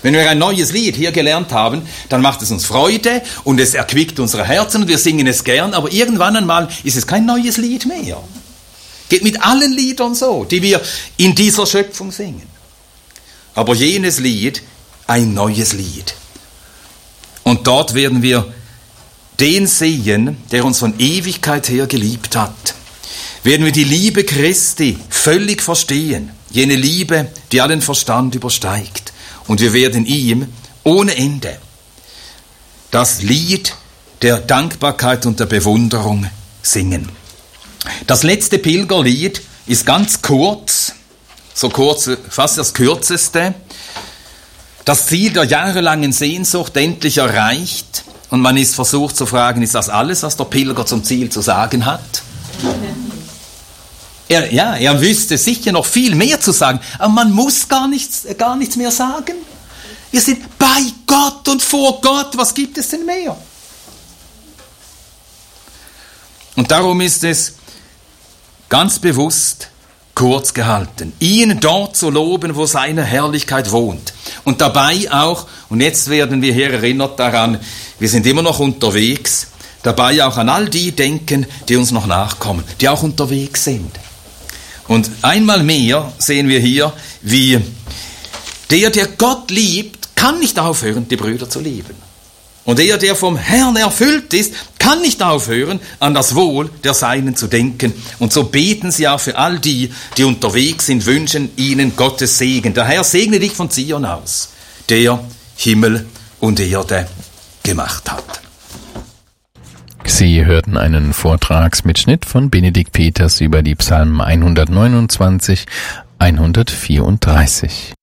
Wenn wir ein neues Lied hier gelernt haben, dann macht es uns Freude und es erquickt unsere Herzen und wir singen es gern, aber irgendwann einmal ist es kein neues Lied mehr. Geht mit allen Liedern so, die wir in dieser Schöpfung singen. Aber jenes Lied, ein neues Lied. Und dort werden wir den sehen, der uns von Ewigkeit her geliebt hat. Werden wir die Liebe Christi völlig verstehen, jene Liebe, die allen Verstand übersteigt. Und wir werden ihm ohne Ende das Lied der Dankbarkeit und der Bewunderung singen. Das letzte Pilgerlied ist ganz kurz, so kurz, fast das kürzeste. Das Ziel der jahrelangen Sehnsucht endlich erreicht und man ist versucht zu fragen, ist das alles, was der Pilger zum Ziel zu sagen hat? Er wüsste sicher noch viel mehr zu sagen, aber man muss gar nichts mehr sagen. Wir sind bei Gott und vor Gott, was gibt es denn mehr? Und darum ist es ganz bewusst kurz gehalten, ihn dort zu loben, wo seine Herrlichkeit wohnt. Und dabei auch, und jetzt werden wir hier erinnert daran, wir sind immer noch unterwegs, dabei auch an all die denken, die uns noch nachkommen, die auch unterwegs sind. Und einmal mehr sehen wir hier, wie der Gott liebt, kann nicht aufhören, die Brüder zu lieben. Und der vom Herrn erfüllt ist, kann nicht aufhören, an das Wohl der Seinen zu denken. Und so beten sie auch für all die, die unterwegs sind, wünschen ihnen Gottes Segen. Der Herr segne dich von Zion aus, der Himmel und Erde gemacht hat. Sie hörten einen Vortragsmitschnitt von Benedikt Peters über die Psalmen 129, 134.